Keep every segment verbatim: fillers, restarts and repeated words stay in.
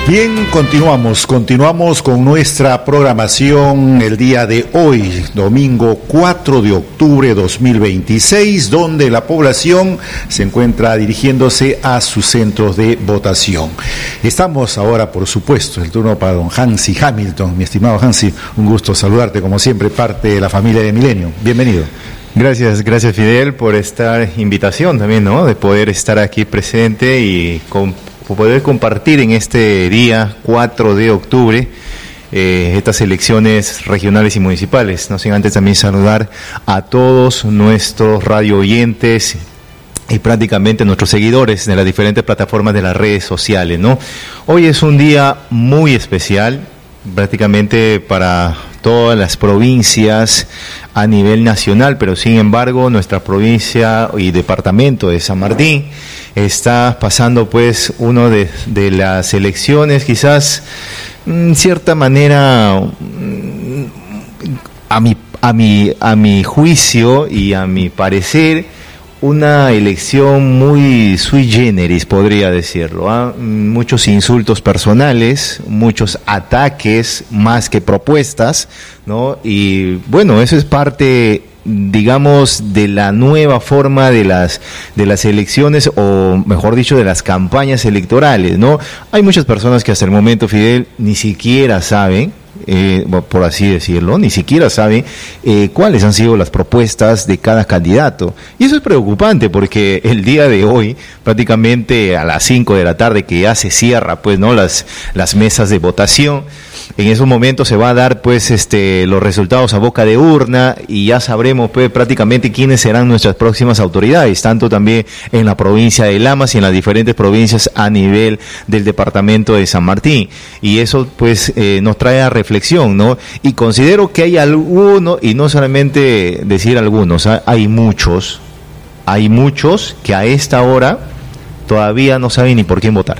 Bien, continuamos, continuamos con nuestra programación el día de hoy, domingo cuatro de octubre de dos mil veintiséis, donde la población se encuentra dirigiéndose a sus centros de votación. Estamos ahora, por supuesto, el turno para don Hansi Hamilton. Mi estimado Hansi, un gusto saludarte, como siempre, parte de la familia de Milenio. Bienvenido. Gracias, gracias Fidel por esta invitación también, ¿no? De poder estar aquí presente y con poder compartir en este día cuatro de octubre eh, estas elecciones regionales y municipales. No sin antes también saludar a todos nuestros radio oyentes y prácticamente nuestros seguidores de las diferentes plataformas de las redes sociales, ¿no? Hoy es un día muy especial, prácticamente para todas las provincias a nivel nacional, pero sin embargo nuestra provincia y departamento de San Martín está pasando pues uno de, de las elecciones quizás en cierta manera a mi, a mi, a mi juicio y a mi parecer una elección muy sui generis, podría decirlo, ¿eh? Muchos insultos personales, muchos ataques más que propuestas, ¿no? Y bueno, eso es parte, digamos, de la nueva forma de las de las elecciones, o mejor dicho, de las campañas electorales, ¿no? Hay muchas personas que hasta el momento, Fidel, ni siquiera saben, Eh, por así decirlo, ni siquiera saben eh, cuáles han sido las propuestas de cada candidato. Y eso es preocupante porque el día de hoy, prácticamente a las cinco de la tarde, que ya se cierra pues no las, las mesas de votación, en esos momentos se va a dar pues este los resultados a boca de urna y ya sabremos pues prácticamente quiénes serán nuestras próximas autoridades, tanto también en la provincia de Lamas y en las diferentes provincias a nivel del departamento de San Martín. Y eso pues eh, nos trae a reflexión, ¿no? Y considero que hay algunos, y no solamente decir algunos, hay muchos, hay muchos que a esta hora todavía no saben ni por quién votar.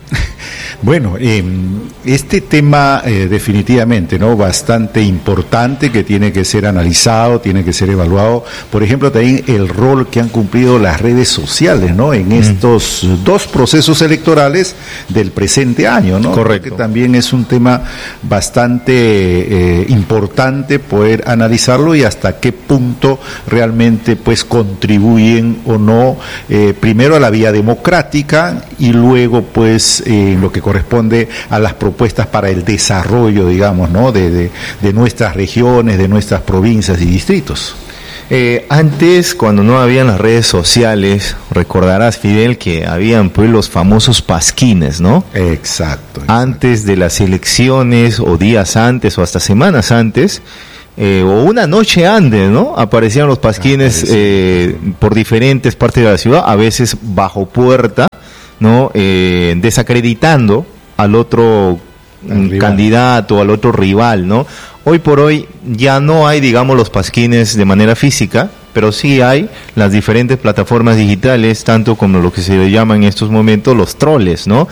Bueno, eh, este tema eh, definitivamente, ¿no? Bastante importante, que tiene que ser analizado, tiene que ser evaluado. Por ejemplo, también el rol que han cumplido las redes sociales, ¿no? En estos mm. dos procesos electorales del presente año, ¿no? Correcto. Que también es un tema bastante eh, importante poder analizarlo y hasta qué punto realmente pues contribuyen o no, eh, primero a la vía democrática y luego pues eh, lo que corresponde a las propuestas para el desarrollo, digamos, ¿no? de, de, de nuestras regiones, de nuestras provincias y distritos. Eh, antes, cuando no habían las redes sociales, recordarás, Fidel, que habían pues los famosos pasquines, ¿no? Exacto, exacto. Antes de las elecciones, o días antes, o hasta semanas antes, eh, o una noche antes, ¿no? Aparecían los pasquines eh, por diferentes partes de la ciudad, a veces bajo puerta, ¿no? Eh, desacreditando al otro al candidato, al otro rival, ¿no? Hoy por hoy ya no hay, digamos, los pasquines de manera física, pero sí hay las diferentes plataformas digitales, tanto como lo que se llama en estos momentos los troles, ¿no?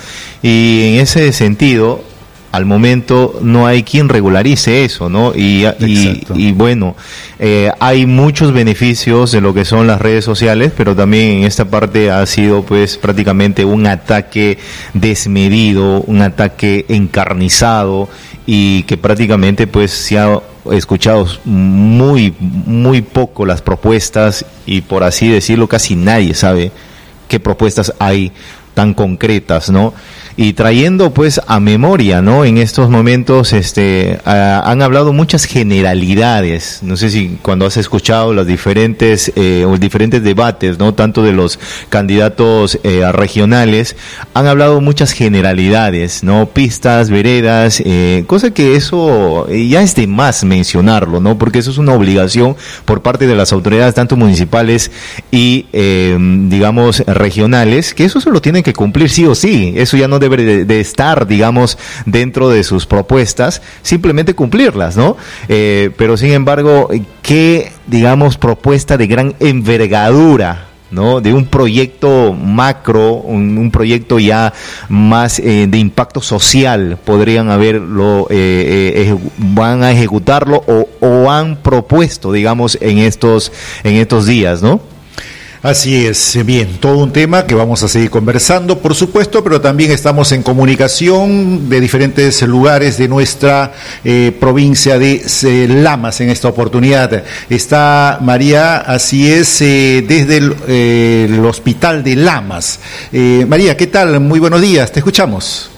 Y en ese sentido, al momento no hay quien regularice eso, ¿no? Y, y, y bueno, eh, hay muchos beneficios de lo que son las redes sociales, pero también en esta parte ha sido pues prácticamente un ataque desmedido, un ataque encarnizado, y que prácticamente pues se ha escuchado muy, muy poco las propuestas, y por así decirlo casi nadie sabe qué propuestas hay tan concretas, ¿no? Y trayendo pues a memoria, ¿no? En estos momentos este uh, han hablado muchas generalidades. No sé si cuando has escuchado los diferentes eh, los diferentes debates, ¿no? Tanto de los candidatos eh, regionales, han hablado muchas generalidades, ¿no? Pistas, veredas, eh, cosa que eso ya es de más mencionarlo, ¿no? Porque eso es una obligación por parte de las autoridades, tanto municipales y eh, digamos regionales, que eso se lo tienen que cumplir sí o sí. Eso ya no debe de, de estar, digamos, dentro de sus propuestas, simplemente cumplirlas, ¿no? Eh, pero sin embargo, ¿qué, digamos, propuesta de gran envergadura, ¿no? De un proyecto macro, un, un proyecto ya más eh, de impacto social podrían haberlo, eh, eh, van a ejecutarlo o, o han propuesto, digamos, en estos, en estos días, ¿no? Así es, bien, todo un tema que vamos a seguir conversando, por supuesto, pero también estamos en comunicación de diferentes lugares de nuestra eh, provincia de eh, Lamas en esta oportunidad. Está María, así es, eh, desde el, eh, el hospital de Lamas. Eh, María, ¿qué tal? Muy buenos días, te escuchamos.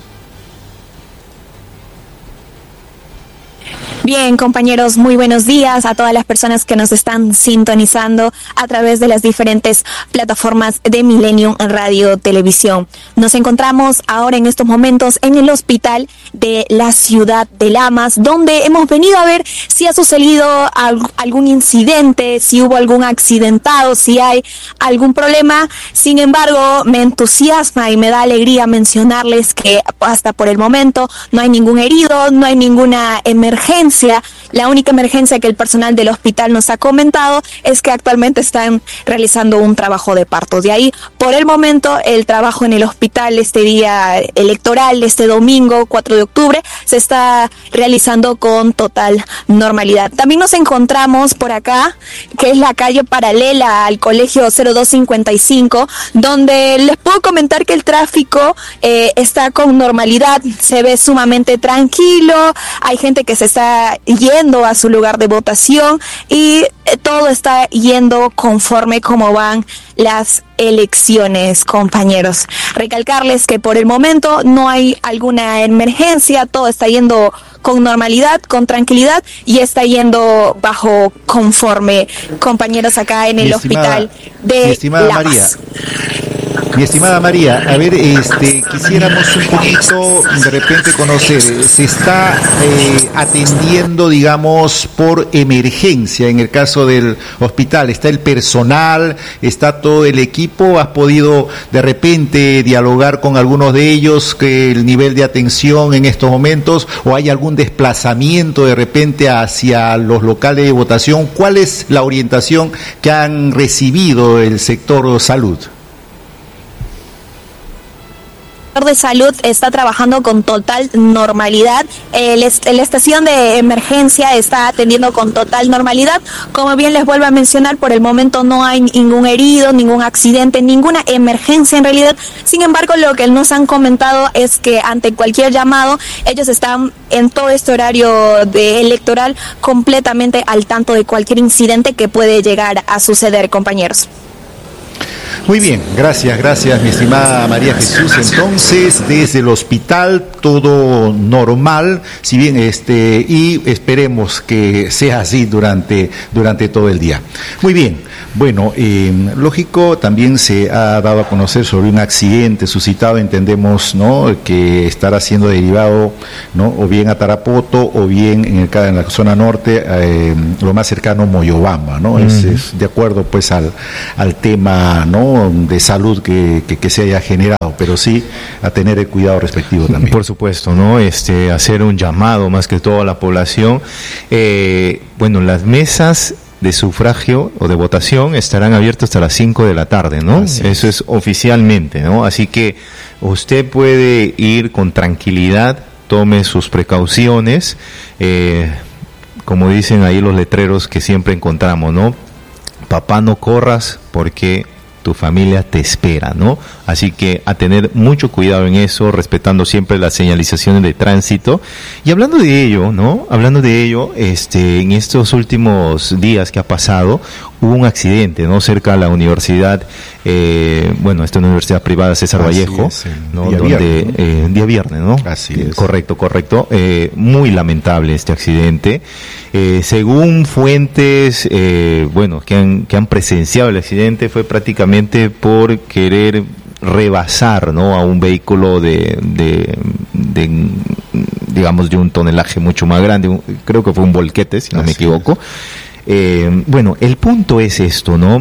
Bien, compañeros, muy buenos días a todas las personas que nos están sintonizando a través de las diferentes plataformas de Millennium Radio Televisión. Nos encontramos ahora en estos momentos en el hospital de la ciudad de Lamas, donde hemos venido a ver si ha sucedido algún incidente, si hubo algún accidentado, si hay algún problema. Sin embargo, me entusiasma y me da alegría mencionarles que hasta por el momento no hay ningún herido, no hay ninguna emergencia. La única emergencia que el personal del hospital nos ha comentado es que actualmente están realizando un trabajo de parto. De ahí, por el momento, el trabajo en el hospital este día electoral, este domingo cuatro de octubre, se está realizando con total normalidad. También nos encontramos por acá, que es la calle paralela al colegio cero dos cincuenta y cinco, donde les puedo comentar que el tráfico eh, está con normalidad, se ve sumamente tranquilo, hay gente que se está yendo a su lugar de votación y todo está yendo conforme como van las elecciones, compañeros. Recalcarles que por el momento no hay alguna emergencia, todo está yendo con normalidad, con tranquilidad y está yendo bajo conforme, compañeros, acá en el hospital de mi estimada Lamas. María. Mi estimada María, a ver, este, quisiéramos un poquito de repente conocer, se está eh, atendiendo, digamos, por emergencia en el caso del hospital, está el personal, está todo el equipo, ¿has podido de repente dialogar con algunos de ellos, que el nivel de atención en estos momentos, o hay algún desplazamiento de repente hacia los locales de votación? ¿Cuál es la orientación que han recibido el sector salud? De salud está trabajando con total normalidad. El, la estación de emergencia está atendiendo con total normalidad. Como bien les vuelvo a mencionar, por el momento no hay ningún herido, ningún accidente, ninguna emergencia en realidad. Sin embargo, lo que nos han comentado es que ante cualquier llamado, ellos están en todo este horario de electoral completamente al tanto de cualquier incidente que puede llegar a suceder, compañeros. Muy bien, gracias, gracias, mi estimada María Jesús. Entonces, desde el hospital todo normal, si bien este y esperemos que sea así durante durante todo el día. Muy bien. Bueno, eh, lógico, también se ha dado a conocer sobre un accidente suscitado, entendemos, ¿no?, que estará siendo derivado, ¿no?, o bien a Tarapoto o bien en, el, en la zona norte, eh, lo más cercano, Moyobamba, ¿no? Mm. Es, es de acuerdo, pues, al, al tema, ¿no?, de salud que, que, que se haya generado, pero sí a tener el cuidado respectivo también. Por supuesto, ¿no? Este, hacer un llamado más que todo a la población. Eh, bueno, las mesas de sufragio o de votación estarán abiertos hasta las cinco de la tarde, ¿no? Así Eso es. es oficialmente, ¿no? Así que usted puede ir con tranquilidad, tome sus precauciones, eh, como dicen ahí los letreros que siempre encontramos, ¿no? Papá, no corras porque tu familia te espera, ¿no? Así que a tener mucho cuidado en eso, respetando siempre las señalizaciones de tránsito. Y hablando de ello, ¿no? Hablando de ello, este, en estos últimos días que ha pasado, hubo un accidente, ¿no?, cerca de la universidad, eh, bueno, esta universidad privada César Así Vallejo, es, ¿no?, día donde viernes, ¿no? Eh, día viernes, ¿no? Así es. Correcto, correcto. Eh, muy lamentable este accidente. Eh, según fuentes, eh, bueno, que han, que han presenciado el accidente, fue prácticamente por querer rebasar, ¿no?, a un vehículo de, de, de digamos, de un tonelaje mucho más grande. Un, creo que fue un volquete, si no Así me equivoco. Es. Eh, bueno, el punto es esto, ¿no?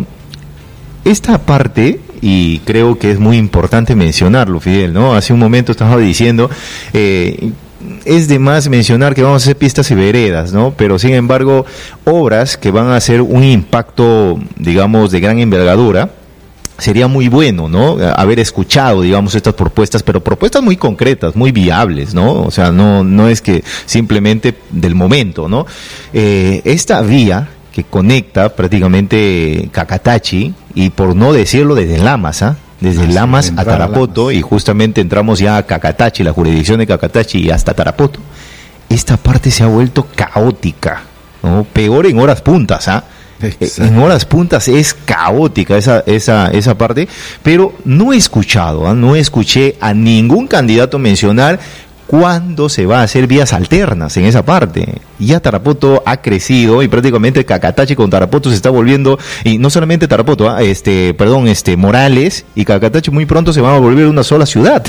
Esta parte, y creo que es muy importante mencionarlo, Fidel, ¿no? Hace un momento estaba diciendo, eh, es de más mencionar que vamos a hacer pistas y veredas, ¿no? Pero sin embargo, obras que van a hacer un impacto, digamos, de gran envergadura. Sería muy bueno, ¿no?, haber escuchado, digamos, estas propuestas, pero propuestas muy concretas, muy viables, ¿no? O sea, no no es que simplemente del momento, ¿no? Eh, esta vía que conecta prácticamente Cacatachi, y por no decirlo desde Lamas, ¿ah? Desde ah, Lamas a Tarapoto, Lamas. Y justamente entramos ya a Cacatachi, la jurisdicción de Cacatachi, y hasta Tarapoto. Esta parte se ha vuelto caótica, ¿no? Peor en horas puntas, ¿ah? En horas puntas es caótica esa esa esa parte, pero no he escuchado, ¿eh? no escuché a ningún candidato mencionar cuándo se va a hacer vías alternas en esa parte. Ya Tarapoto ha crecido y prácticamente Cacatachi con Tarapoto se está volviendo, y no solamente Tarapoto, ¿eh? este, perdón, este Morales y Cacatachi muy pronto se van a volver una sola ciudad.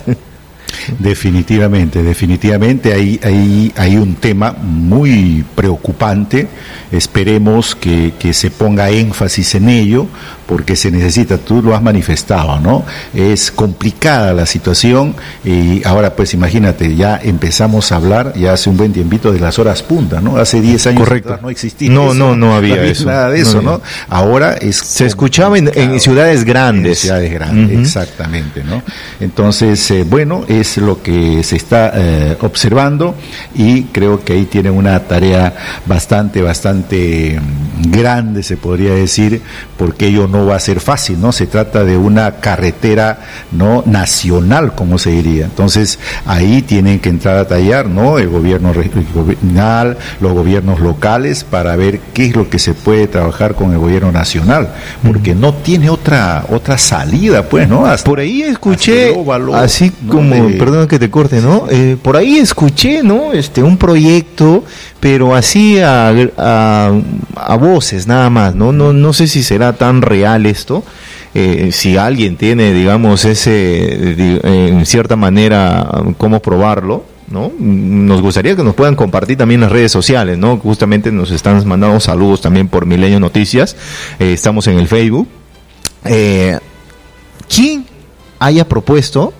Definitivamente, definitivamente hay, hay, hay un tema muy preocupante. Esperemos que, que se ponga énfasis en ello, porque se necesita, tú lo has manifestado, ¿no? Es complicada la situación, y ahora pues imagínate, ya empezamos a hablar ya hace un buen tiempito de las horas punta, ¿no? Hace diez años Correcto. no existía no, eso, no, no había, no había eso. nada de eso, ¿no? ¿no? Ahora es se escuchaba en, en ciudades grandes. En ciudades grandes, uh-huh. exactamente, ¿no? Entonces, eh, bueno, es lo que se está eh, observando, y creo que ahí tienen una tarea bastante, bastante grande, se podría decir, porque ello no va a ser fácil, ¿no? Se trata de una carretera, ¿no?, nacional, como se diría. Entonces, ahí tienen que entrar a tallar, ¿no?, el gobierno regional, los gobiernos locales, para ver qué es lo que se puede trabajar con el gobierno nacional, porque no tiene otra otra salida, pues, ¿no? Hasta, por ahí escuché, óvalo, así ¿no? como, de, perdón que te corte, ¿no? Eh, por ahí escuché, ¿no? Este, un proyecto, pero así a, a, a voces nada más, ¿no? No, no sé si será tan real esto. Eh, si alguien tiene, digamos, ese, de, en cierta manera, cómo probarlo, ¿no? Nos gustaría que nos puedan compartir también en las redes sociales, ¿no? Justamente nos están mandando saludos también por Milenio Noticias, eh, estamos en el Facebook. Eh, ¿Quién haya propuesto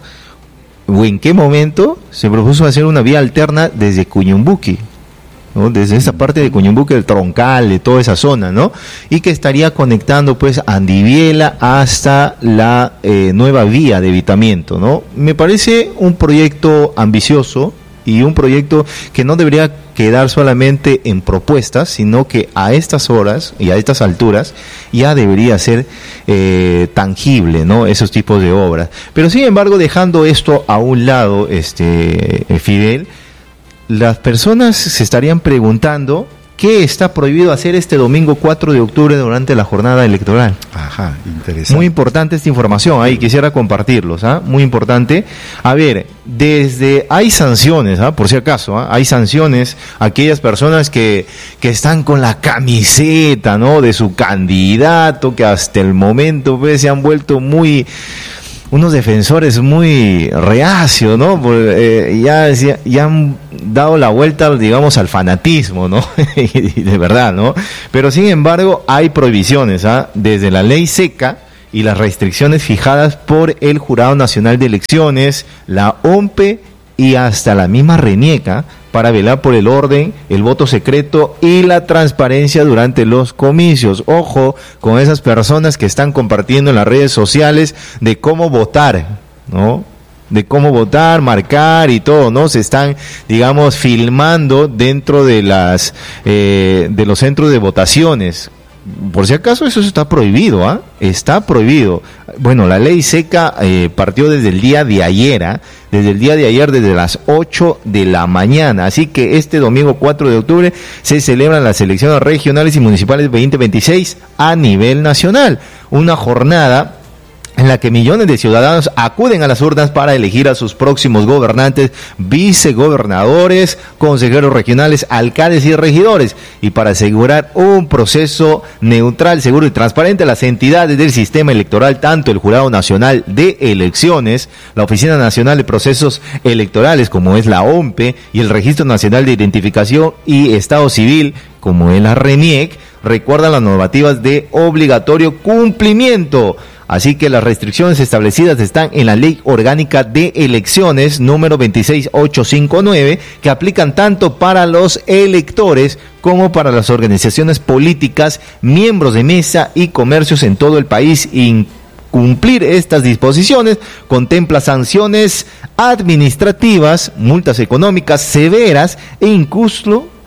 o en qué momento se propuso hacer una vía alterna desde Cuñumbuqui, ¿no? Desde esa parte de Cuñumbuqui, el Troncal, de toda esa zona, ¿no? Y que estaría conectando pues Andiviela hasta la eh, nueva vía de evitamiento, ¿no? Me parece un proyecto ambicioso y un proyecto que no debería quedar solamente en propuestas, sino que a estas horas y a estas alturas ya debería ser eh, tangible, ¿no? Esos tipos de obras. Pero sin embargo, dejando esto a un lado, este Fidel, las personas se estarían preguntando qué está prohibido hacer este domingo cuatro de octubre durante la jornada electoral. Ajá, interesante. Muy importante esta información, ahí quisiera compartirlos, ¿ah? Muy importante. A ver, desde, hay sanciones, ¿ah? Por si acaso, ¿ah? Hay sanciones a aquellas personas que, que están con la camiseta, ¿no?, de su candidato, que hasta el momento pues se han vuelto muy... unos defensores muy reacios, ¿no? Eh, ya, ya han dado la vuelta, digamos, al fanatismo, ¿no? De verdad, ¿no? Pero sin embargo hay prohibiciones, ¿ah? Desde la ley seca y las restricciones fijadas por el Jurado Nacional de Elecciones, la O M P E y hasta la misma RENIECA, para velar por el orden, el voto secreto y la transparencia durante los comicios. Ojo con esas personas que están compartiendo en las redes sociales de cómo votar, ¿no? De cómo votar, marcar y todo, ¿no? Se están, digamos, filmando dentro de las eh, de los centros de votaciones. Por si acaso eso está prohibido, ¿ah? ¿eh? Está prohibido. Bueno, la ley seca eh, partió desde el día de ayer, ¿eh? Desde el día de ayer, desde las ocho de la mañana. Así que este domingo cuatro de octubre se celebran las elecciones regionales y municipales veinte veintiséis a nivel nacional. Una jornada en la que millones de ciudadanos acuden a las urnas para elegir a sus próximos gobernantes, vicegobernadores, consejeros regionales, alcaldes y regidores, y para asegurar un proceso neutral, seguro y transparente, las entidades del sistema electoral, tanto el Jurado Nacional de Elecciones, la Oficina Nacional de Procesos Electorales, como es la O M P E, y el Registro Nacional de Identificación y Estado Civil, como es la RENIEC, recuerdan las normativas de obligatorio cumplimiento. Así que las restricciones establecidas están en la Ley Orgánica de Elecciones número veintiséis mil ochocientos cincuenta y nueve, que aplican tanto para los electores como para las organizaciones políticas, miembros de mesa y comercios en todo el país. Incumplir estas disposiciones contempla sanciones administrativas, multas económicas severas e incluso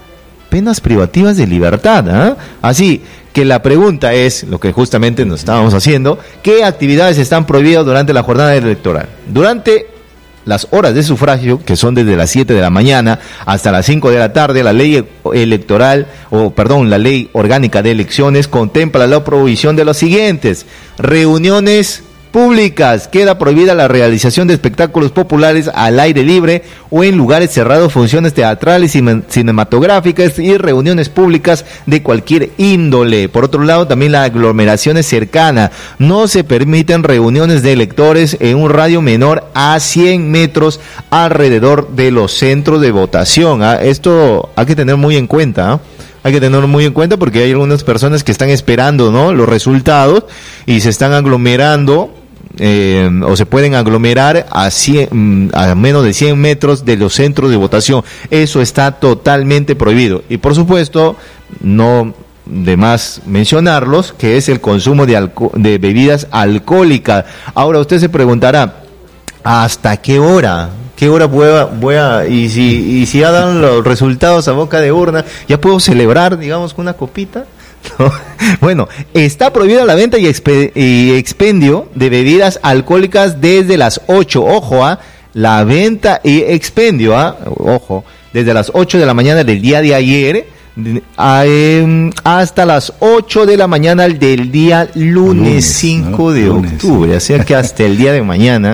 penas privativas de libertad, ¿eh? Así que la pregunta es, lo que justamente nos estábamos haciendo, ¿qué actividades están prohibidas durante la jornada electoral? Durante las horas de sufragio, que son desde las siete de la mañana hasta las cinco de la tarde, la ley electoral, o perdón, la ley orgánica de elecciones contempla la prohibición de los siguientes: reuniones públicas, queda prohibida la realización de espectáculos populares al aire libre o en lugares cerrados, funciones teatrales y cinematográficas y reuniones públicas de cualquier índole. Por otro lado, también las aglomeraciones cercanas, no se permiten reuniones de electores en un radio menor a cien metros alrededor de los centros de votación. ¿Ah? Esto hay que tener muy en cuenta, ¿eh? Hay que tenerlo muy en cuenta porque hay algunas personas que están esperando, ¿no?, los resultados y se están aglomerando eh, o se pueden aglomerar a, cien, a menos de cien metros de los centros de votación. Eso está totalmente prohibido. Y por supuesto, no de más mencionarlos, que es el consumo de, alco- de bebidas alcohólicas. Ahora usted se preguntará, ¿hasta qué hora? ¿Qué hora voy a, voy a y si y si ya dan los resultados a boca de urna, ya puedo celebrar, digamos, con una copita? ¿No? Bueno, está prohibida la venta y, expe, y expendio de bebidas alcohólicas desde las ocho, ojo, ¿ah? La venta y expendio, ¿ah? Ojo, desde las ocho de la mañana del día de ayer a, eh, hasta las ocho de la mañana del día lunes, lunes cinco ¿no? de lunes, octubre, sí. O sea que hasta el día de mañana.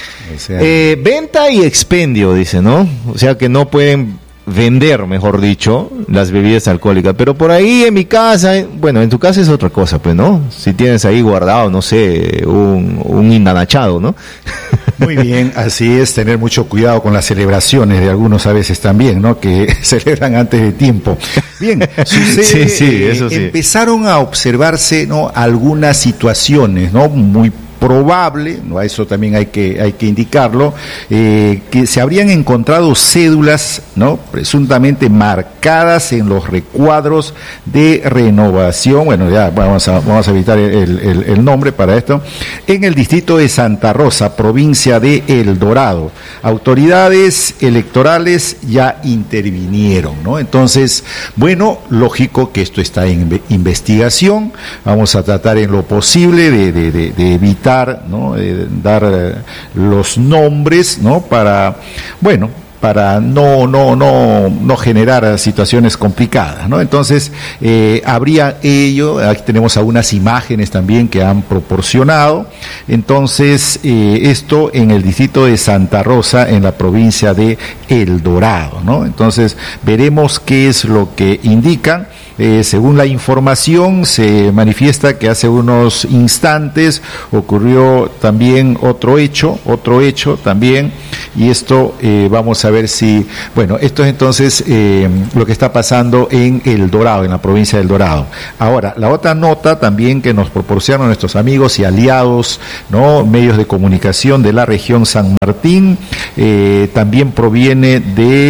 O sea, eh, venta y expendio, dice, ¿no? O sea que no pueden vender, mejor dicho, las bebidas alcohólicas. Pero por ahí en mi casa, bueno, en tu casa es otra cosa, pues, ¿no? Si tienes ahí guardado, no sé, un, un indanachado, ¿no? Muy bien, así es, tener mucho cuidado con las celebraciones de algunos a veces también, ¿no? Que celebran antes de tiempo. Bien, sucede, sí, sí, eso sí. Empezaron a observarse, ¿no?, algunas situaciones, ¿no?, muy probable, ¿no?, eso también hay que hay que indicarlo, eh, que se habrían encontrado cédulas, ¿no?, presuntamente marcadas en los recuadros de renovación. Bueno, ya vamos a vamos a evitar el, el, el nombre para esto, en el distrito de Santa Rosa, provincia de El Dorado. Autoridades electorales ya intervinieron, ¿no? Entonces, bueno, lógico que esto está en investigación. Vamos a tratar en lo posible de, de, de, de evitar, ¿no?, eh, dar eh, los nombres, ¿no?, para, bueno, para no no no no generar situaciones complicadas, ¿no? Entonces, eh, habría ello, aquí tenemos algunas imágenes también que han proporcionado. Entonces, eh, esto en el distrito de Santa Rosa, en la provincia de El Dorado, ¿no? Entonces, veremos qué es lo que indican. Eh, según la información, se manifiesta que hace unos instantes ocurrió también otro hecho, otro hecho también, y esto eh, vamos a ver si, bueno, esto es entonces eh, lo que está pasando en El Dorado, en la provincia del Dorado. Ahora, la otra nota también que nos proporcionan nuestros amigos y aliados, ¿no?, medios de comunicación de la región San Martín, eh, también proviene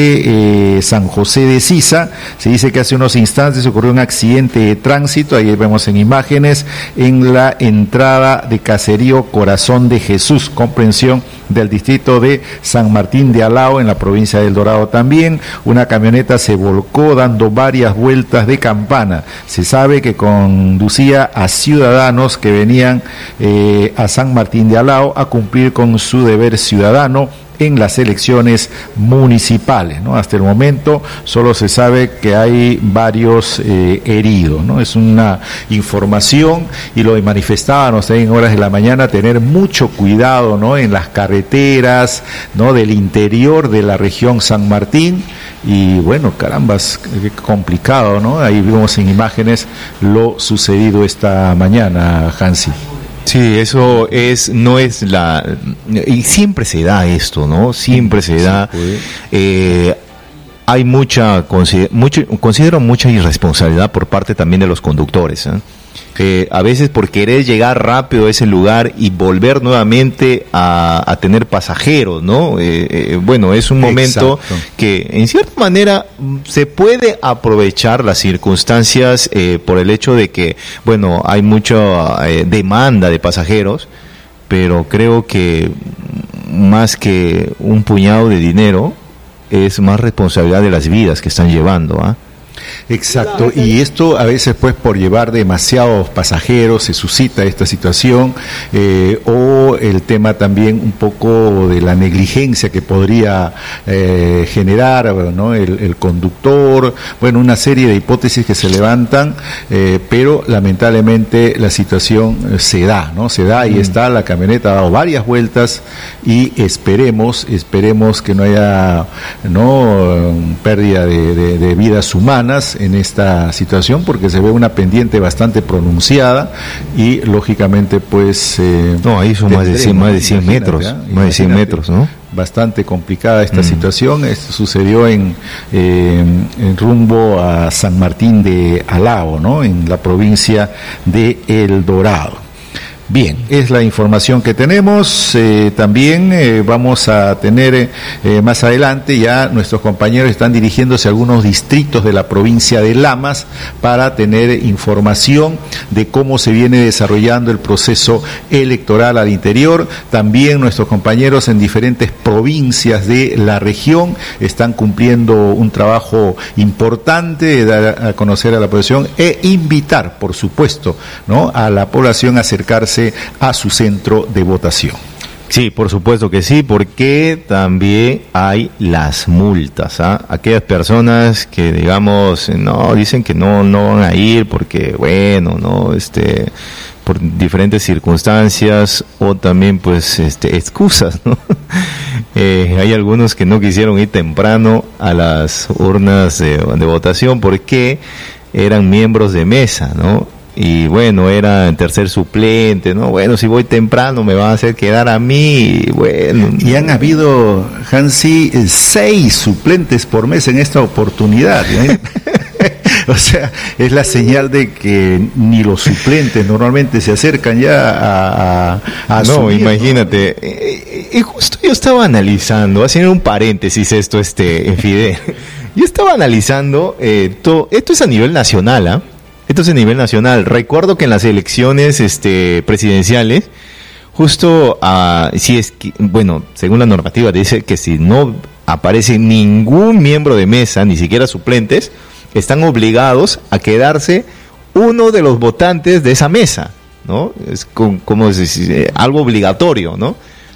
de eh, San José de Sisa. Se dice que hace unos instantes ocurrió un accidente de tránsito, ahí vemos en imágenes, en la entrada de Caserío Corazón de Jesús, comprensión del distrito de San Martín de Alao, en la provincia del Dorado también. Una camioneta se volcó dando varias vueltas de campana. Se sabe que conducía a ciudadanos que venían eh, a San Martín de Alao a cumplir con su deber ciudadano en las elecciones municipales, ¿no? Hasta el momento solo se sabe que hay varios eh, heridos, ¿no? Es una información, y lo manifestábamos en horas de la mañana, tener mucho cuidado, ¿no?, en las carreteras, ¿no?, del interior de la región San Martín. Y bueno, carambas, qué complicado, ¿no? Ahí vimos en imágenes lo sucedido esta mañana, Hansi. Sí, eso es, no es la, y siempre se da esto, ¿no? Siempre se da, eh, hay mucha, mucho, considero mucha irresponsabilidad por parte también de los conductores, ¿eh? Eh, a veces por querer llegar rápido a ese lugar y volver nuevamente a, a tener pasajeros, ¿no? Eh, eh, bueno, es un momento Exacto. que en cierta manera se puede aprovechar las circunstancias eh, por el hecho de que, bueno, hay mucha eh, demanda de pasajeros, pero creo que más que un puñado de dinero es más responsabilidad de las vidas que están llevando, ¿ah? ¿eh? Exacto, y esto a veces pues por llevar demasiados pasajeros se suscita esta situación, eh, o el tema también un poco de la negligencia que podría eh, generar, ¿no? el, el conductor, bueno, una serie de hipótesis que se levantan, eh, pero lamentablemente la situación se da, ¿no? Se da y mm. está, la camioneta ha dado varias vueltas y esperemos, esperemos que no haya, ¿no? pérdida de, de, de vidas humanas en esta situación, porque se ve una pendiente bastante pronunciada y lógicamente pues eh, no, ahí son más de cien, más de cien metros, ¿ya? Más de cien metros, ¿no? Bastante complicada esta mm. situación. Esto sucedió en, eh, en rumbo a San Martín de Alao, ¿no? En la provincia de El Dorado. Bien, es la información que tenemos. Eh, también eh, vamos a tener eh, más adelante, ya nuestros compañeros están dirigiéndose a algunos distritos de la provincia de Lamas para tener información de cómo se viene desarrollando el proceso electoral al interior. También nuestros compañeros en diferentes provincias de la región están cumpliendo un trabajo importante de dar a conocer a la población e invitar, por supuesto, ¿no? a la población a acercarse a su centro de votación. Sí, por supuesto que sí, porque también hay las multas, ¿ah? Aquellas personas que, digamos, no, dicen que no, no van a ir porque, bueno, no, este, por diferentes circunstancias o también, pues, este, excusas, ¿no? Eh, hay algunos que no quisieron ir temprano a las urnas de, de votación porque eran miembros de mesa, ¿no? Y bueno, era el tercer suplente, ¿no? Bueno, si voy temprano me van a hacer quedar a mí, y bueno. Y han habido, Hansi, seis suplentes por mes en esta oportunidad, ¿eh? O sea, es la señal de que ni los suplentes normalmente se acercan ya a... a, a no, subir, imagínate, ¿no? Eh, eh, justo yo estaba analizando, haciendo un paréntesis esto, este, en Fidel, yo estaba analizando, eh, todo, esto es a nivel nacional, ¿ah? ¿eh? Esto es a nivel nacional. Recuerdo que en las elecciones este, presidenciales, justo, uh, si es que, bueno, según la normativa dice que si no aparece ningún miembro de mesa, ni siquiera suplentes, están obligados a quedarse uno de los votantes de esa mesa, ¿no? Es como, como es, algo obligatorio, ¿no?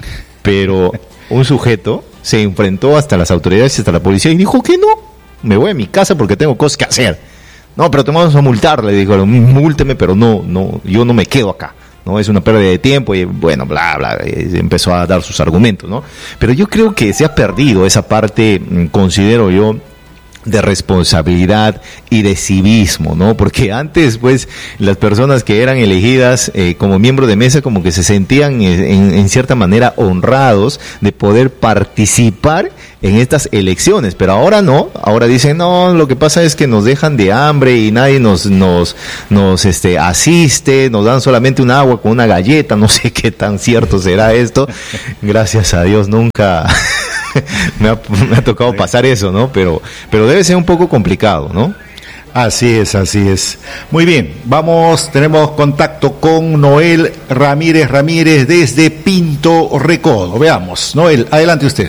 Pero un sujeto se enfrentó hasta las autoridades, hasta la policía y dijo que no, me voy a mi casa porque tengo cosas que hacer. No, pero te vamos a multar, le dijo, múlteme, pero no, no, yo no me quedo acá, ¿no? Es una pérdida de tiempo y bueno, bla, bla, empezó a dar sus argumentos, ¿no? Pero yo creo que se ha perdido esa parte, considero yo, de responsabilidad y de civismo, ¿no? Porque antes, pues, las personas que eran elegidas eh, como miembro de mesa como que se sentían en, en cierta manera honrados de poder participar en estas elecciones, pero ahora no, ahora dicen, no, lo que pasa es que nos dejan de hambre y nadie nos, nos, nos, este, asiste, nos dan solamente un agua con una galleta, no sé qué tan cierto será esto, gracias a Dios nunca... me, ha, me ha tocado pasar eso, ¿no? Pero, pero debe ser un poco complicado, ¿no? Así es, así es. Muy bien, vamos, tenemos contacto con Noel Ramírez Ramírez desde Pinto Recodo. Veamos, Noel, adelante usted.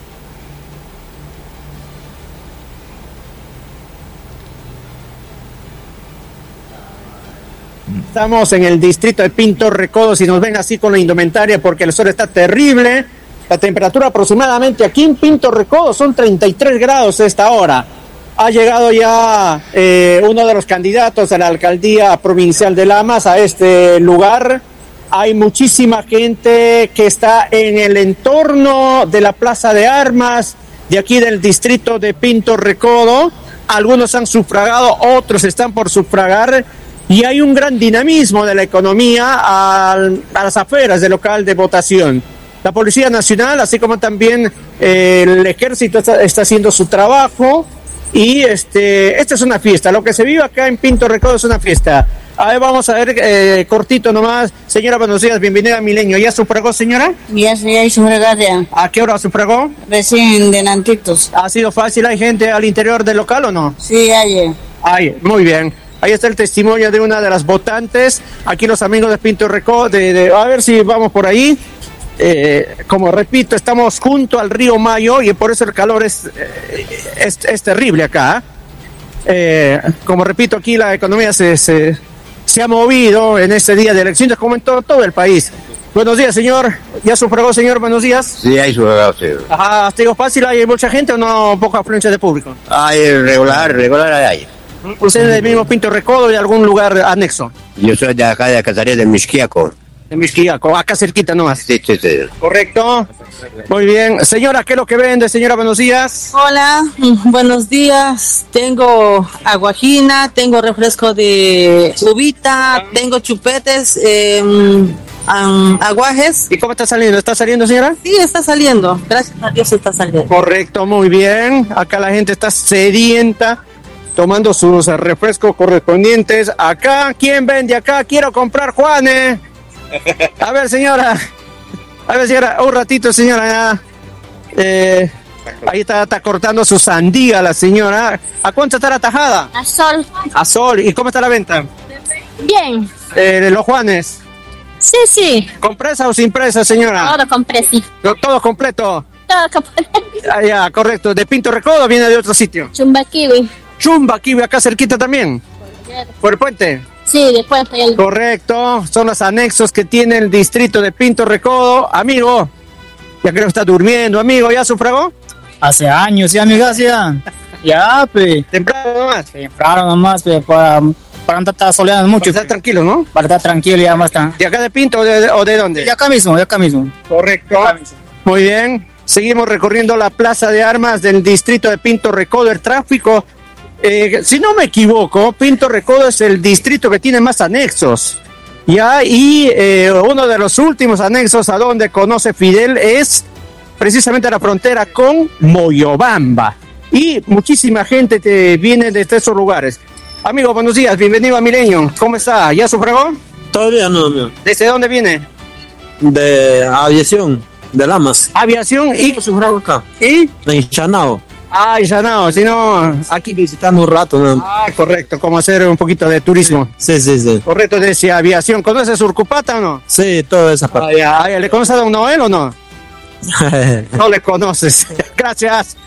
Estamos en el distrito de Pinto Recodo, si nos ven así con la indumentaria, porque el sol está terrible. La temperatura aproximadamente aquí en Pinto Recodo son treinta y tres grados a esta hora. Ha llegado ya eh, uno de los candidatos a la alcaldía provincial de Lamas a este lugar. Hay muchísima gente que está en el entorno de la Plaza de Armas de aquí del distrito de Pinto Recodo. Algunos han sufragado, otros están por sufragar. Y hay un gran dinamismo de la economía a, a las afueras del local de votación. La Policía Nacional, así como también eh, el Ejército está, está haciendo su trabajo y este esta es una fiesta. Lo que se vive acá en Pinto Recodo es una fiesta. A ver, vamos a ver eh, cortito nomás. Señora, buenos días, bienvenida a Milenio. ¿Ya sufragó, señora? Ya, ya sufragó ya. ¿A qué hora sufragó? Recién delantitos. ¿Ha sido fácil? ¿Hay gente al interior del local o no? Sí, hay. Ay, muy bien. Ahí está el testimonio de una de las votantes. Aquí los amigos de Pinto Recodo, de, de, a ver si vamos por ahí. Eh, como repito, estamos junto al río Mayo y por eso el calor es, eh, es, es terrible acá. Eh, como repito, aquí la economía se, se, se ha movido en este día de elecciones, como en todo, todo el país. Buenos días, señor. ¿Ya sufragó, señor? Buenos días. Sí, hay sufragado, sí. Ajá, ¿ha sido fácil? ¿Hay mucha gente o no? Poca afluencia de público. Hay regular, regular hay. ¿Usted es del mismo Pinto Recodo o de algún lugar anexo? Yo soy de acá, de Casaría de Mixquiaco. De Mixquiaco, acá cerquita nomás. Sí, sí, sí. Correcto. Muy bien. Señora, ¿qué es lo que vende? Señora, buenos días. Hola, buenos días. Tengo aguajina, tengo refresco de uvita, tengo chupetes, eh, um, aguajes. ¿Y cómo está saliendo? ¿Está saliendo, señora? Sí, está saliendo. Gracias a Dios está saliendo. Correcto, muy bien. Acá la gente está sedienta, tomando sus refrescos correspondientes. Acá, ¿quién vende acá? Quiero comprar, Juane. A ver, señora. A ver, señora, un ratito, señora. Eh, ahí está, está cortando su sandía la señora. ¿A cuánto está la tajada? A sol. A sol. ¿Y cómo está la venta? Bien. Eh, los Juanes. Sí, sí. ¿Con presa o sin presa, señora? Todo con presi. Todo completo. Todo completo. Ah, ya, correcto. ¿De Pinto Recodo o viene de otro sitio? Chumba kiwi. Chumba kiwi, acá cerquita también. ¿Por el puente? Sí, después está el... Correcto, son los anexos que tiene el distrito de Pinto Recodo. Amigo, ya creo que está durmiendo, amigo, ¿ya sufragó? Hace años, ya, amiga, ya. Ya, pues. Temprano nomás. Temprano nomás, pues, para, para no estar soleando mucho. Para estar tranquilo, ¿no? Para estar tranquilo, ya más está. ¿De acá de Pinto o de, o de dónde? De acá mismo, de acá mismo. Correcto. Acá mismo. Muy bien, seguimos recorriendo la plaza de armas del distrito de Pinto Recodo. El tráfico, eh, si no me equivoco, Pinto Recodo es el distrito que tiene más anexos. Ya, y eh, uno de los últimos anexos a donde conoce Fidel es precisamente la frontera con Moyobamba. Y muchísima gente te viene desde esos lugares. Amigo, buenos días, bienvenido a Milenio. ¿Cómo está? ¿Ya sufragó? Todavía no, amigo. ¿Desde dónde viene? De aviación, de Lamas. Aviación y... sufrago acá. ¿Y? En Chanao. Ah, ya no, si no, aquí visitando un rato, ¿no? Ah, correcto, como hacer un poquito de turismo. Sí, sí, sí. Correcto, decía aviación. ¿Conoces Surcupata o no? Sí, toda esa parte. Ah, ya, ah, ya. ¿Le conoces a don Noel o no? No le conoces. Gracias.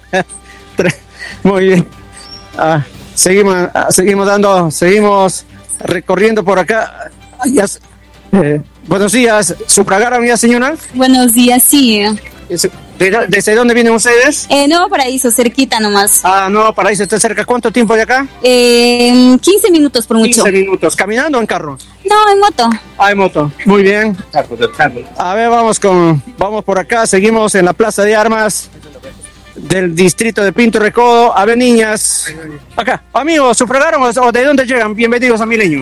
Muy bien. Ah, seguimos, ah, seguimos dando, seguimos recorriendo por acá. Ah, ya, eh, buenos días. ¿Sufragaron ya, señora? Buenos días, sí. ¿De, ¿Desde dónde vienen ustedes? Eh, Nuevo Paraíso, cerquita nomás. Ah, Nuevo Paraíso, ¿está cerca? ¿Cuánto tiempo de acá? Eh, quince minutos por mucho. quince minutos. ¿Caminando o en carro? No, en moto. Ah, en moto. Muy bien. A ver, vamos con, vamos por acá. Seguimos en la Plaza de Armas del distrito de Pinto Recodo. A ver, niñas. Acá. Amigos, ¿sufragaron o de dónde llegan? Bienvenidos a Milenio.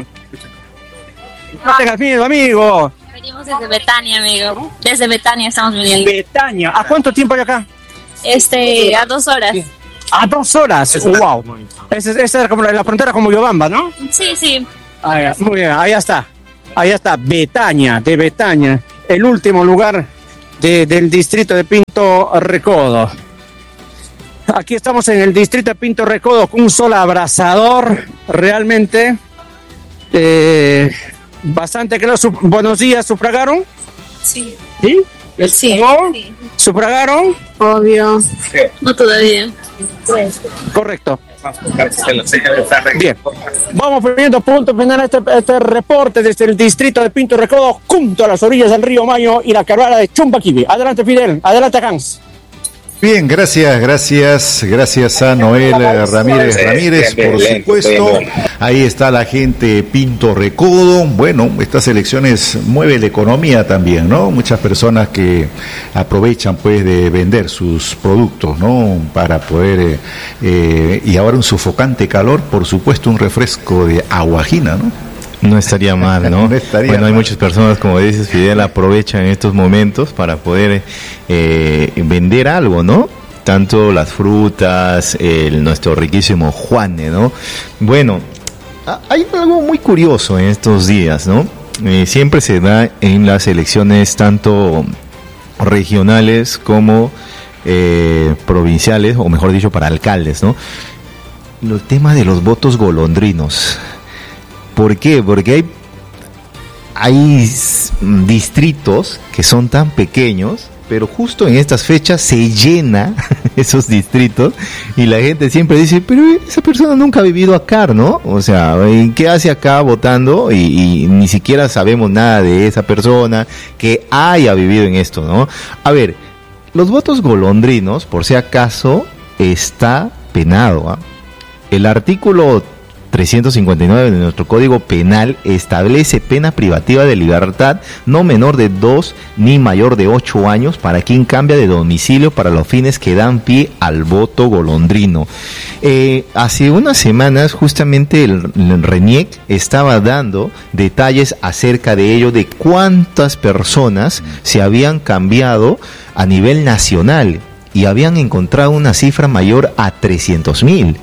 No tengas miedo, amigo. Venimos desde Betania, amigo. Desde Betania estamos viniendo. Betania. ¿A cuánto tiempo hay acá? Este, a dos horas. A dos horas. Wow. Esa es, esa es como la, la frontera con Moyobamba, ¿no? Sí, sí. Ah, muy bien, ahí está. Ahí está, Betania, de Betania. El último lugar de, del distrito de Pinto Recodo. Aquí estamos en el distrito de Pinto Recodo con un sol abrasador, realmente. Eh, bastante claro. Buenos días, ¿sufragaron? Sí. ¿Sí? Sí. sí. ¿Sufragaron? Obvio. Sí. No todavía. Correcto. Bien. Vamos poniendo punto final a este, este reporte desde el distrito de Pinto Recodo, junto a las orillas del río Mayo y la carrera de Chumbaquibi. Adelante, Fidel. Adelante, Hans. Bien, gracias, gracias, gracias a Noel Ramírez Ramírez, por supuesto. Ahí está la gente Pinto Recodo. Bueno, estas elecciones mueven la economía también, ¿no? Muchas personas que aprovechan, pues, de vender sus productos, ¿no? Para poder, eh, eh, y ahora un sofocante calor, por supuesto, un refresco de aguajina, ¿no? No estaría mal, ¿no? No estaría bueno, mal. Hay muchas personas, como dices, Fidel, aprovechan estos momentos para poder eh, vender algo, ¿no? Tanto las frutas, el, nuestro riquísimo Juane, ¿no? Bueno, hay algo muy curioso en estos días, ¿no? Eh, siempre se da en las elecciones tanto regionales como eh, provinciales, o mejor dicho, para alcaldes, ¿no? El tema de los votos golondrinos. ¿Por qué? Porque hay, hay distritos que son tan pequeños pero justo en estas fechas se llena esos distritos y la gente siempre dice, pero esa persona nunca ha vivido acá, ¿no? O sea, ¿qué hace acá votando? Y, y ni siquiera sabemos nada de esa persona que haya vivido en esto, ¿no? A ver, los votos golondrinos, por si acaso, está penado, ¿eh? El artículo trescientos cincuenta y nueve de nuestro Código Penal establece pena privativa de libertad no menor de dos ni mayor de ocho años para quien cambia de domicilio para los fines que dan pie al voto golondrino. Eh, hace unas semanas justamente el, el RENIEC estaba dando detalles acerca de ello, de cuántas personas se habían cambiado a nivel nacional y habían encontrado una cifra mayor a trescientos mil.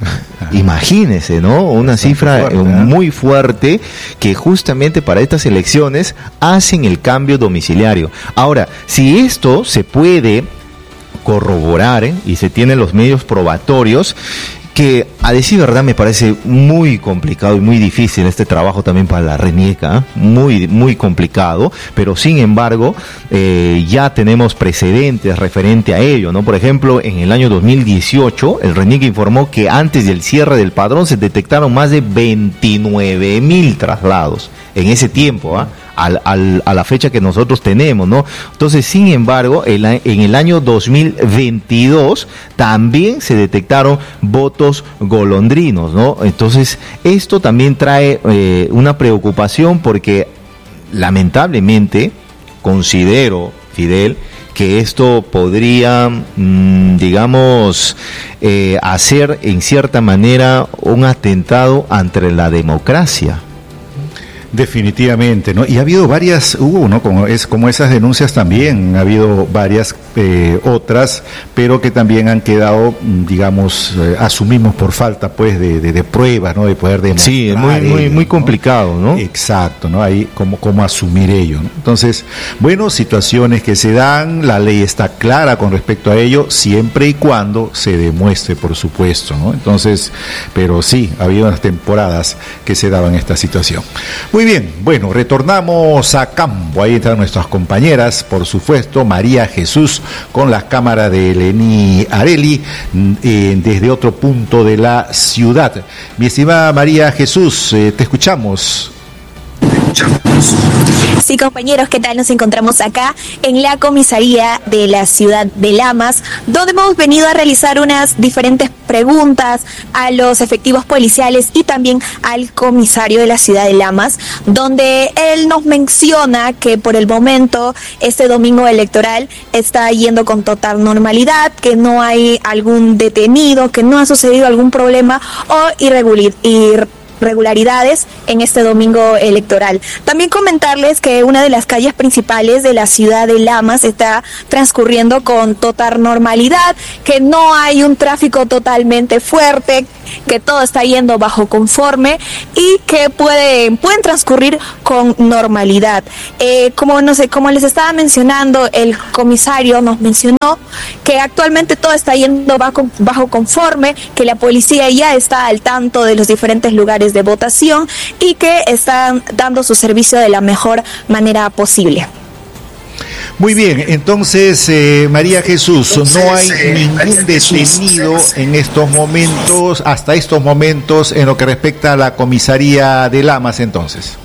Imagínese, ¿no? Una cifra fuerte, ¿eh? muy fuerte, que justamente para estas elecciones hacen el cambio domiciliario. Ahora, si esto se puede corroborar, ¿eh? y se tienen los medios probatorios, que a decir verdad me parece muy complicado y muy difícil este trabajo también para la RENIEC, ¿eh? muy muy complicado, pero sin embargo eh, ya tenemos precedentes referente a ello, ¿no? Por ejemplo, en el año dos mil dieciocho el RENIEC informó que antes del cierre del padrón se detectaron más de veintinueve mil traslados en ese tiempo, ¿eh? Al, al, a la fecha que nosotros tenemos, ¿no? Entonces, sin embargo, el, en el año dos mil veintidós también se detectaron votos golondrinos, ¿no? Entonces, esto también trae eh, una preocupación porque, lamentablemente, considero, Fidel, que esto podría, mmm, digamos, eh, hacer en cierta manera un atentado ante la democracia. Definitivamente, ¿no? Y ha habido varias, hubo, ¿no? Como, es, como esas denuncias también, ha habido varias eh, otras, pero que también han quedado, digamos, eh, asumimos por falta, pues, de, de, de pruebas, ¿no? De poder demostrar. Sí, es muy, ello, muy, muy complicado, ¿no? Exacto, ¿no? Ahí, cómo, cómo asumir ello, ¿no? Entonces, bueno, situaciones que se dan, la ley está clara con respecto a ello, siempre y cuando se demuestre, por supuesto, ¿no? Entonces, pero sí, ha habido unas temporadas que se daban esta situación. Muy bien, bueno, retornamos a campo, ahí están nuestras compañeras, por supuesto, María Jesús con la cámara de Eleni Areli eh, desde otro punto de la ciudad. Mi estimada María Jesús, eh, te escuchamos. Sí, compañeros, ¿qué tal? Nos encontramos acá en la comisaría de la ciudad de Lamas, donde hemos venido a realizar unas diferentes preguntas a los efectivos policiales y también al comisario de la ciudad de Lamas, donde él nos menciona que por el momento este domingo electoral está yendo con total normalidad, que no hay algún detenido, que no ha sucedido algún problema o irregularidad regularidades en este domingo electoral. También comentarles que una de las calles principales de la ciudad de Lamas está transcurriendo con total normalidad, que no hay un tráfico totalmente fuerte, que todo está yendo bajo conforme y que puede, pueden transcurrir con normalidad. Eh, como no sé, como les estaba mencionando, el comisario nos mencionó que actualmente todo está yendo bajo, bajo conforme, que la policía ya está al tanto de los diferentes lugares de votación y que están dando su servicio de la mejor manera posible. Muy bien, entonces eh, María Jesús, entonces, no hay eh, ningún detenido en estos momentos, hasta estos momentos, en lo que respecta a la comisaría de Lamas, entonces.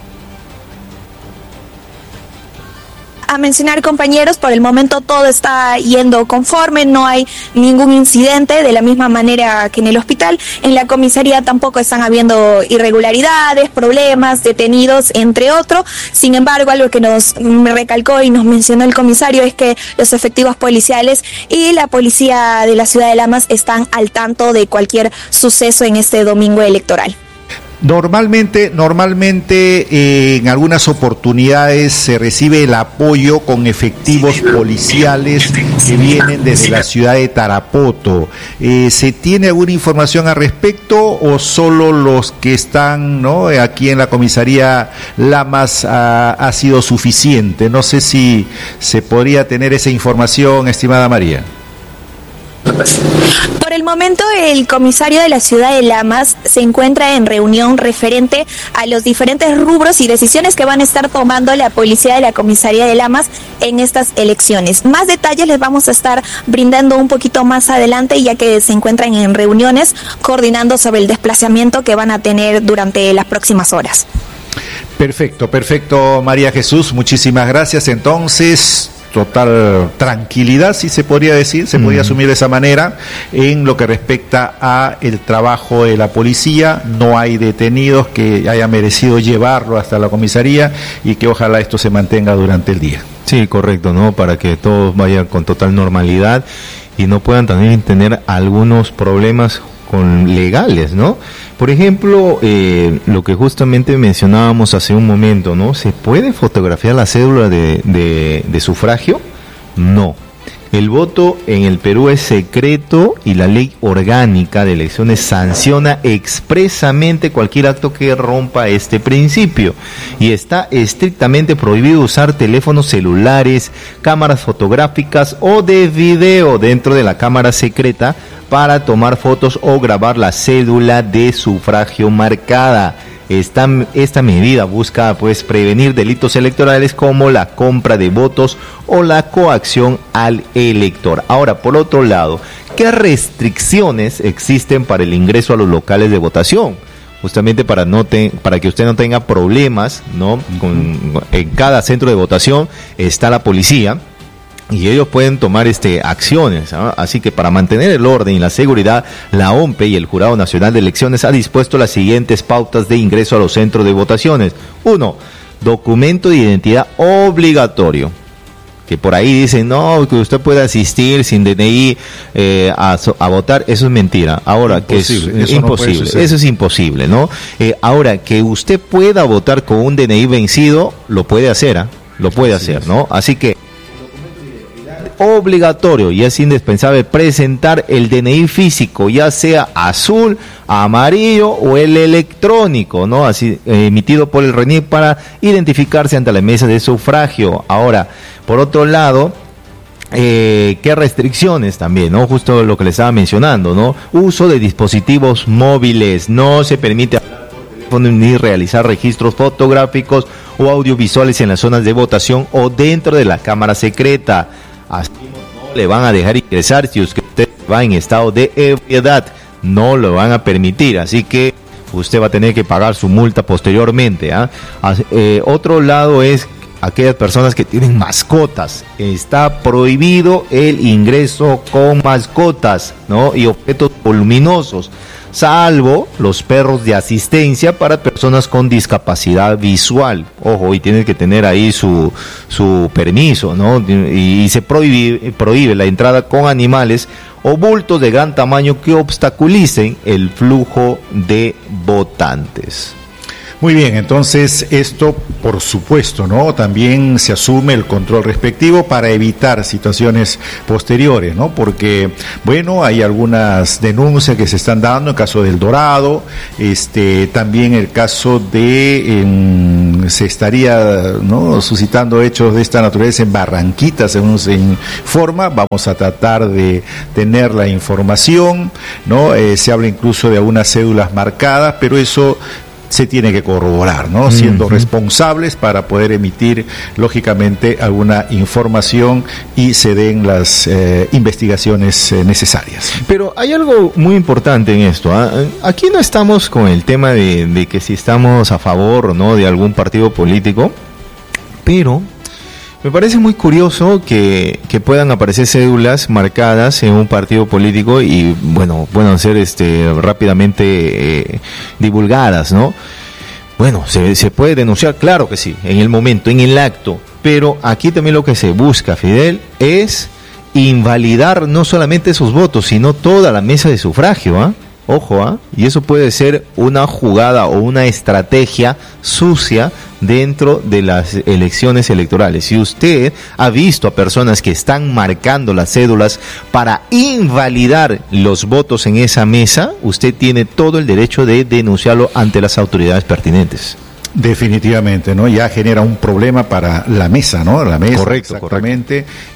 A mencionar, compañeros, por el momento todo está yendo conforme, no hay ningún incidente, de la misma manera que en el hospital. En la comisaría tampoco están habiendo irregularidades, problemas, detenidos, entre otros. Sin embargo, algo que nos me recalcó y nos mencionó el comisario es que los efectivos policiales y la policía de la ciudad de Lamas están al tanto de cualquier suceso en este domingo electoral. Normalmente, normalmente eh, en algunas oportunidades se recibe el apoyo con efectivos policiales que vienen desde la ciudad de Tarapoto. Eh, ¿Se tiene alguna información al respecto o solo los que están, ¿no?, aquí en la comisaría Lamas ha, ha sido suficiente? No sé si se podría tener esa información, estimada María. Por el momento, el comisario de la ciudad de Lamas se encuentra en reunión referente a los diferentes rubros y decisiones que van a estar tomando la policía de la comisaría de Lamas en estas elecciones. Más detalles les vamos a estar brindando un poquito más adelante, ya que se encuentran en reuniones coordinando sobre el desplazamiento que van a tener durante las próximas horas. Perfecto, perfecto, María Jesús, muchísimas gracias. Entonces, total tranquilidad, si se podría decir, se podría asumir de esa manera en lo que respecta a el trabajo de la policía. No hay detenidos que haya merecido llevarlo hasta la comisaría y que ojalá esto se mantenga durante el día. Sí, correcto, ¿no? Para que todos vayan con total normalidad y no puedan también tener algunos problemas con legales, ¿no? Por ejemplo, eh, lo que justamente mencionábamos hace un momento, ¿no? ¿Se puede fotografiar la cédula de, de, de sufragio? No. El voto en el Perú es secreto y la ley orgánica de elecciones sanciona expresamente cualquier acto que rompa este principio. Y está estrictamente prohibido usar teléfonos celulares, cámaras fotográficas o de video dentro de la cámara secreta para tomar fotos o grabar la cédula de sufragio marcada. Esta, esta medida busca pues prevenir delitos electorales como la compra de votos o la coacción al elector. Ahora, por otro lado, ¿qué restricciones existen para el ingreso a los locales de votación? Justamente para no te, para que usted no tenga problemas, ¿no? Con, en cada centro de votación está la policía y ellos pueden tomar este acciones, ¿no? Así que para mantener el orden y la seguridad, la O M P E y el Jurado Nacional de Elecciones ha dispuesto las siguientes pautas de ingreso a los centros de votaciones. Uno, documento de identidad obligatorio. Que por ahí dicen, no, que usted puede asistir sin D N I eh, a, a votar, eso es mentira. Ahora, imposible, que es eso imposible, no eso es imposible, ¿no? Eh, ahora, que usted pueda votar con un D N I vencido, lo puede hacer, ¿eh? Lo puede Así hacer, es. ¿no? Así que obligatorio y es indispensable presentar el D N I físico, ya sea azul, amarillo o el electrónico, ¿no? Así eh, emitido por el R E N I C para identificarse ante la mesa de sufragio. Ahora, por otro lado, eh, ¿qué restricciones también, no? Justo lo que le estaba mencionando, ¿no? Uso de dispositivos móviles, no se permite hablar por teléfono ni realizar registros fotográficos o audiovisuales en las zonas de votación o dentro de la cámara secreta. Así no le van a dejar ingresar si usted va en estado de ebriedad, no lo van a permitir, así que usted va a tener que pagar su multa posteriormente, ¿eh? Eh, otro lado es aquellas personas que tienen mascotas, está prohibido el ingreso con mascotas, ¿no? Y objetos voluminosos, salvo los perros de asistencia para personas con discapacidad visual. Ojo, y tienen que tener ahí su su permiso, ¿no? Y, y se prohíbe, prohíbe la entrada con animales o bultos de gran tamaño que obstaculicen el flujo de votantes. Muy bien, entonces esto, por supuesto, ¿no? También se asume el control respectivo para evitar situaciones posteriores, ¿no? Porque, bueno, hay algunas denuncias que se están dando, en el caso del Dorado, este, también el caso de, en, se estaría, ¿no? suscitando hechos de esta naturaleza en Barranquita, según se informa. Vamos a tratar de tener la información, ¿no? Eh, se habla incluso de algunas cédulas marcadas, pero eso se tiene que corroborar, ¿no? Siendo uh-huh. responsables para poder emitir, lógicamente, alguna información y se den las eh, investigaciones eh, necesarias. Pero hay algo muy importante en esto, ¿eh? Aquí no estamos con el tema de, de que si estamos a favor o no de algún partido político, pero me parece muy curioso que, que puedan aparecer cédulas marcadas en un partido político y, bueno, puedan ser este, rápidamente eh, divulgadas, ¿no? Bueno, ¿se, se puede denunciar? Claro que sí, en el momento, en el acto, pero aquí también lo que se busca, Fidel, es invalidar no solamente esos votos, sino toda la mesa de sufragio, ¿ah? ¿eh? Ojo, ¿ah? ¿eh? Y eso puede ser una jugada o una estrategia sucia dentro de las elecciones electorales. Si usted ha visto a personas que están marcando las cédulas para invalidar los votos en esa mesa, usted tiene todo el derecho de denunciarlo ante las autoridades pertinentes. Definitivamente, ¿no? Ya genera un problema para la mesa, ¿no? La mesa, correcto, exactamente. Correcto.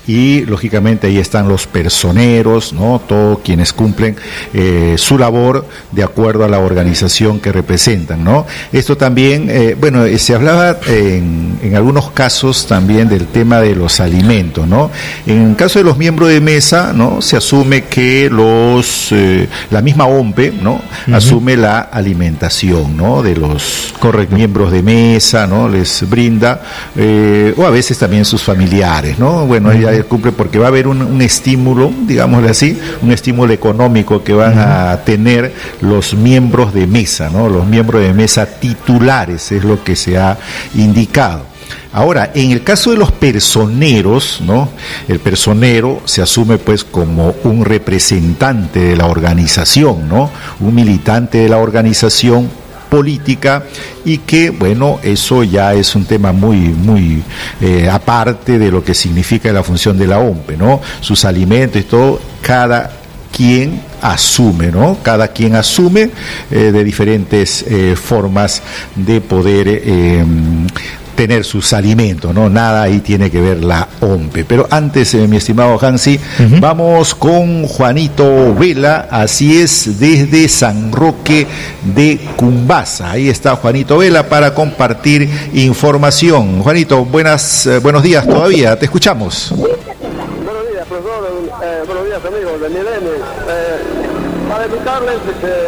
y lógicamente ahí están los personeros, ¿no? Todos quienes cumplen eh, su labor de acuerdo a la organización que representan, ¿no? Esto también, eh, bueno, eh, se hablaba en, en algunos casos también del tema de los alimentos, ¿no? En el caso de los miembros de mesa, ¿no? Se asume que los eh, la misma O M P E, ¿no? Uh-huh. Asume la alimentación, ¿no? De los Correcto. miembros de mesa, ¿no? Les brinda, eh, o a veces también sus familiares, ¿no? Bueno, uh-huh. ella cumple porque va a haber un, un estímulo, digámosle así, un estímulo económico que van uh-huh. a tener los miembros de mesa, ¿no? Los miembros de mesa titulares, es lo que se ha indicado. Ahora, en el caso de los personeros, ¿no? El personero se asume pues como un representante de la organización, ¿no? Un militante de la organización política, y que, bueno, eso ya es un tema muy, muy eh, aparte de lo que significa la función de la O M P E, ¿no? Sus alimentos y todo, cada quien asume, ¿no? Cada quien asume eh, de diferentes eh, formas de poder eh, tener sus alimentos, ¿no? Nada ahí tiene que ver la O M P E. Pero antes, eh, mi estimado Hansi, uh-huh. vamos con Juanito Vela, así es, desde San Roque de Cumbasa. Ahí está Juanito Vela para compartir información. Juanito, buenas, eh, buenos días todavía, te escuchamos. Buenos días, profesor, eh, buenos días, amigos de Milenio. Eh, para indicarles que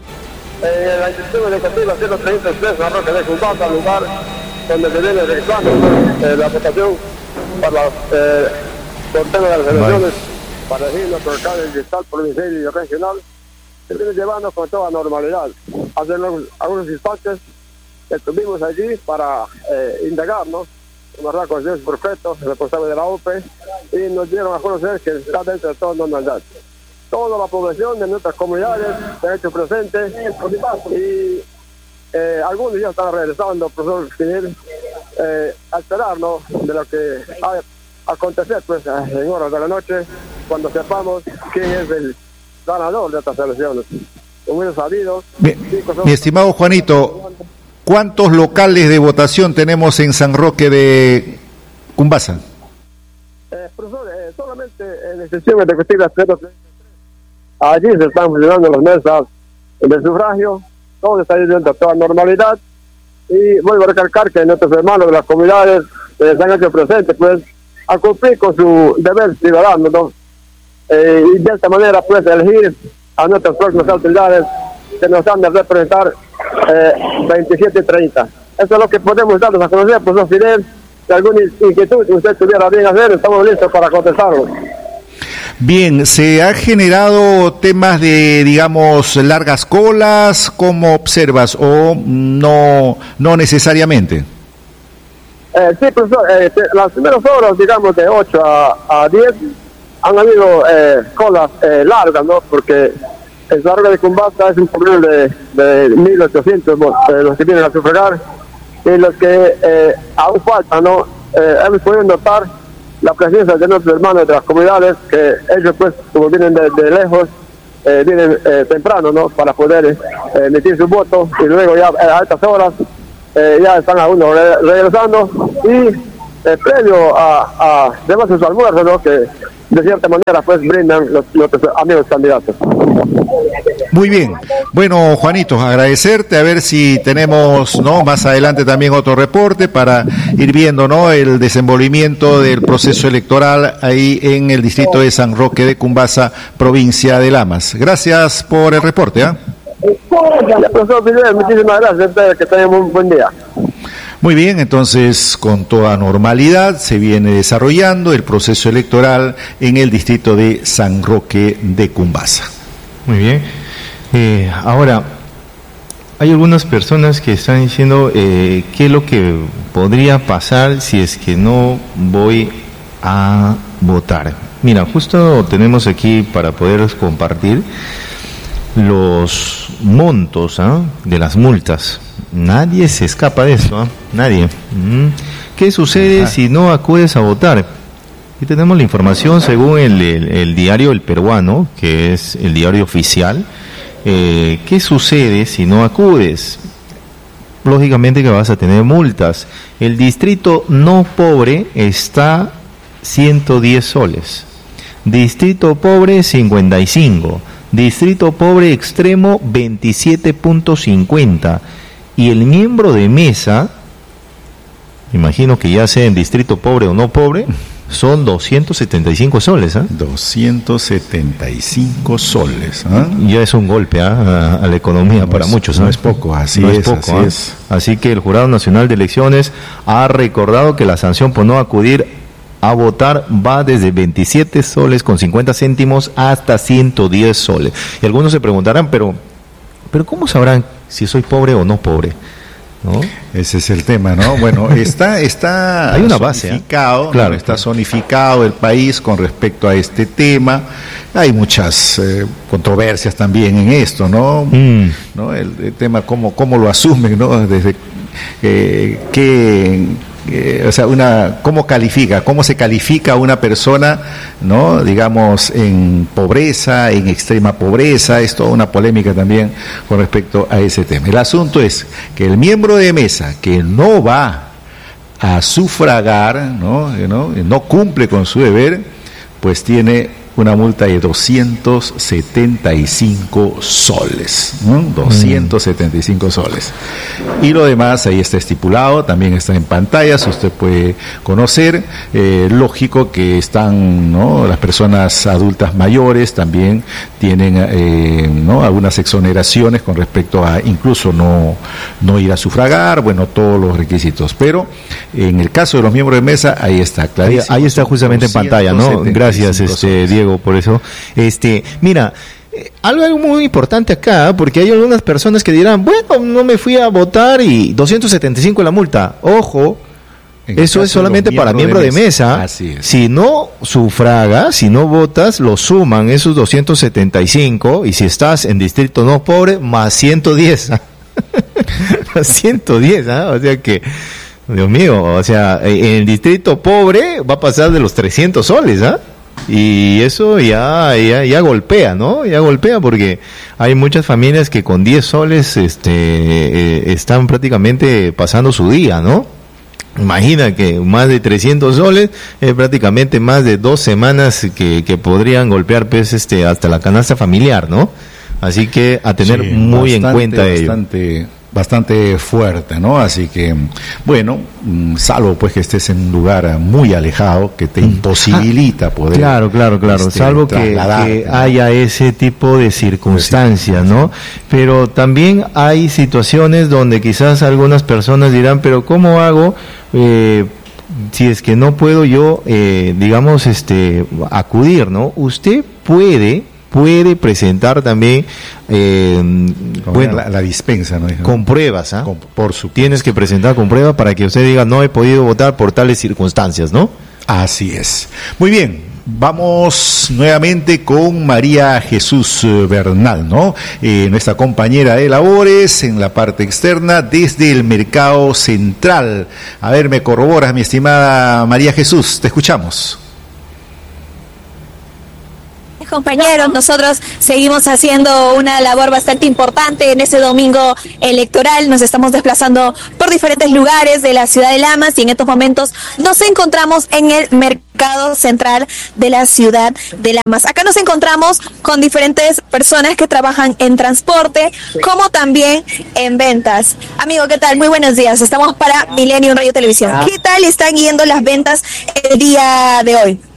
eh, la institución educativa ciento treinta y tres San Roque de Cumbasa, lugar donde se viene realizando eh, la votación para los eh, por tema de las elecciones para elegir nuestro alcalde distrital, provincial y regional, se viene llevando con toda normalidad. Hace algunos, algunos instantes estuvimos allí para eh, indagarnos, ¿verdad?, con el señor prefecto, el responsable de la O P E, y nos dieron a conocer que está dentro de toda normalidad. Toda la población de nuestras comunidades se ha hecho presente y Eh, algunos ya están regresando, profesor Fidel, eh, a esperarnos de lo que va a acontecer pues, en horas de la noche, cuando sepamos quién es el ganador de estas elecciones. Hubiera sabido. Mi, mi estimado Juanito, ¿cuántos locales de votación tenemos en San Roque de Cumbasa? Eh, profesor, eh, solamente en la sección ejecutiva ciento treinta y tres. Allí se están funcionando las mesas de sufragio. Todo está yendo a toda normalidad, y vuelvo a recalcar que nuestros hermanos de las comunidades eh, se han hecho presentes pues a cumplir con su deber ciudadano, ¿no? Eh, y de esta manera pues elegir a nuestras próximas autoridades que nos han de representar eh, veintisiete y treinta. Eso es lo que podemos darles a conocer, profesor Fidel. Si alguna inquietud que usted tuviera bien hacer, estamos listos para contestarlo. Bien, ¿se ha generado temas de, digamos, largas colas? ¿Cómo observas? ¿O no no necesariamente? Eh, sí, profesor, eh, las primeras horas, digamos, de ocho a diez, han habido eh, colas eh, largas, ¿no? Porque el San Roque de Cumbasa es un pueblo de, de mil ochocientos eh, los que vienen a sufragar, y los que eh, aún faltan, ¿no? Eh, hemos podido notar la presencia de nuestros hermanos de las comunidades, que ellos pues como vienen de, de lejos, eh, vienen eh, temprano, ¿no?, para poder eh, emitir su voto, y luego ya a estas horas eh, ya están algunos re regresando, y eh, previo a, a demás sus almuerzos, ¿no?, que de cierta manera pues brindan los, los amigos candidatos. Muy bien. Bueno, Juanito, agradecerte, a ver si tenemos, ¿no?, más adelante también otro reporte para ir viendo, ¿no?, el desenvolvimiento del proceso electoral ahí en el distrito de San Roque de Cumbasa, provincia de Lamas. Gracias por el reporte, ¿eh? Profesor Fidel, muchísimas gracias, que tengan un buen día. Muy bien, entonces con toda normalidad se viene desarrollando el proceso electoral en el distrito de San Roque de Cumbasa. Muy bien. Eh, ahora, hay algunas personas que están diciendo eh, qué es lo que podría pasar si es que no voy a votar. Mira, justo tenemos aquí para poder compartir los montos ¿eh? de las multas. Nadie se escapa de eso, ¿eh? Nadie. Mm. ¿Qué sucede Ajá. si no acudes a votar? Aquí tenemos la información según el, el, el diario El Peruano, que es el diario oficial. Eh, ¿Qué sucede si no acudes? Lógicamente que vas a tener multas. El distrito no pobre está ciento diez soles. Distrito pobre, cincuenta y cinco. Distrito pobre extremo, veintisiete punto cincuenta. Y el miembro de mesa, imagino que ya sea en distrito pobre o no pobre, son doscientos setenta y cinco soles. ¿eh? doscientos setenta y cinco soles. ¿eh? Ya es un golpe ¿eh? a, a la economía no para es, muchos. No ¿eh? es poco, así no es. es poco, así, ¿eh? es. Así que el Jurado Nacional de Elecciones ha recordado que la sanción por no acudir a votar va desde veintisiete soles con cincuenta céntimos hasta ciento diez soles. Y algunos se preguntarán, pero, pero ¿cómo sabrán si soy pobre o no pobre? ¿No? Ese es el tema, ¿no? Bueno, está está hay una base, zonificado, ¿eh? Claro, ¿no? Está zonificado el país con respecto a este tema. Hay muchas eh, controversias también en esto, ¿no? Mm. ¿No? El, el tema cómo cómo lo asumen, ¿no? Desde eh, qué Eh, o sea, una, ¿cómo califica? ¿Cómo se califica a una persona, no? Digamos, en pobreza, en extrema pobreza? Es toda una polémica también con respecto a ese tema. El asunto es que el miembro de mesa que no va a sufragar, ¿no? ¿no? no cumple con su deber, pues tiene una multa de doscientos setenta y cinco soles, ¿no? doscientos setenta y cinco soles. Y lo demás ahí está estipulado, también está en pantallas, usted puede conocer. Eh, lógico que están, ¿no? Las personas adultas mayores también tienen, eh, ¿no? algunas exoneraciones con respecto a incluso no, no ir a sufragar, bueno, todos los requisitos. Pero en el caso de los miembros de mesa, ahí está clarísimo. Ahí, ahí está justamente en pantalla, ¿no? Gracias, este Diego, por eso. Este, mira, eh, algo muy importante acá, porque hay algunas personas que dirán, bueno, no me fui a votar y doscientos setenta y cinco la multa. Ojo, eso es solamente para miembro de mesa. Así es. Si no sufragas, si no votas, lo suman esos doscientos setenta y cinco, y si estás en distrito no pobre, más ciento diez. Más ciento diez, ¿eh? O sea que, Dios mío, o sea, en el distrito pobre va a pasar de los trescientos soles, ¿ah? ¿eh? Y eso ya, ya ya golpea, ¿no? Ya golpea porque hay muchas familias que con diez soles este eh, están prácticamente pasando su día, ¿no? Imagina que más de trescientos soles es prácticamente más de dos semanas que, que podrían golpear pues, este, hasta la canasta familiar, ¿no? Así que a tener sí, muy bastante, en cuenta ello. Bastante, bastante fuerte, ¿no? Así que, bueno, salvo pues que estés en un lugar muy alejado que te imposibilita poder... Claro, claro, claro, este, salvo que, que haya ese tipo de circunstancias, ¿no? Pero también hay situaciones donde quizás algunas personas dirán, pero ¿cómo hago eh, si es que no puedo yo, eh, digamos, este acudir, ¿no? Usted puede... puede presentar también eh, bueno, la, la dispensa, ¿no? Con pruebas, ¿ah? Con, por supuesto. Tienes que presentar con pruebas para que usted diga no he podido votar por tales circunstancias, ¿no? Así es. Muy bien, vamos nuevamente con María Jesús Bernal, ¿no? Eh, nuestra compañera de labores en la parte externa desde el Mercado Central. A ver, me corroboras, mi estimada María Jesús, te escuchamos. Compañeros, nosotros seguimos haciendo una labor bastante importante en ese domingo electoral. Nos estamos desplazando por diferentes lugares de la ciudad de Lamas y en estos momentos nos encontramos en el Mercado Central de la ciudad de Lamas. Acá nos encontramos con diferentes personas que trabajan en transporte, como también en ventas. Amigo, ¿qué tal? Muy buenos días. Estamos para Millennium Radio Televisión. ¿Qué tal están yendo las ventas el día de hoy?